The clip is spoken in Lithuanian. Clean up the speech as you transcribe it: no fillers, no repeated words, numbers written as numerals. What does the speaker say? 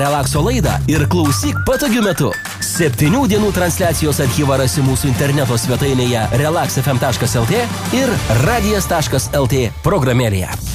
Relakso laidą ir klausyk patogiu metu. 7 dienų transliacijos archyvą rasi mūsų interneto svetainėje relaxfm.lt ir radijas.lt programėlėje.